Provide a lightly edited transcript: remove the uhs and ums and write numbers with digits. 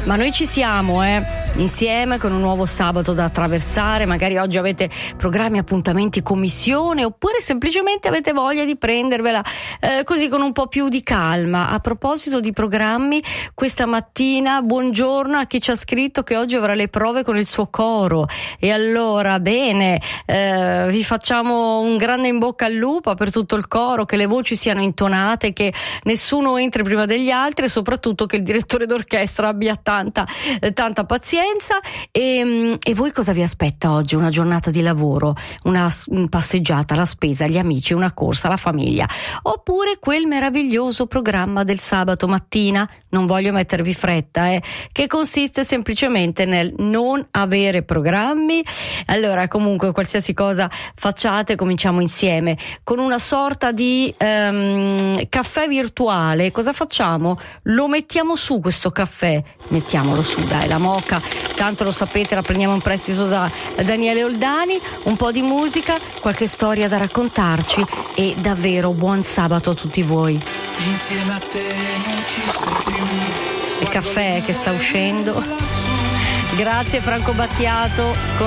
Ma noi ci siamo, insieme con un nuovo sabato da attraversare. Magari oggi avete programmi, appuntamenti, commissione, oppure semplicemente avete voglia di prendervela così con un po' più di calma. A proposito di programmi, questa mattina buongiorno a chi ci ha scritto che oggi avrà le prove con il suo coro. E allora, bene, vi facciamo un grande in bocca al lupo per tutto il coro, che le voci siano intonate, che nessuno entri prima degli altri e soprattutto che il direttore d'orchestra abbia tanta pazienza. E voi cosa vi aspetta oggi? Una giornata di lavoro, una passeggiata, la spesa, gli amici, una corsa, la famiglia, oppure quel meraviglioso programma del sabato mattina? Non voglio mettervi fretta, che consiste semplicemente nel non avere programmi. Allora, comunque, qualsiasi cosa facciate, cominciamo insieme con una sorta di caffè virtuale. Cosa facciamo? Lo mettiamo su questo caffè, mettiamolo su, dai, la moka, tanto lo sapete, la prendiamo in prestito da Daniele Oldani. Un po' di musica, qualche storia da raccontarci e davvero buon sabato a tutti voi. Insieme a te non ci sto più. Il caffè che sta uscendo. Grazie Franco Battiato.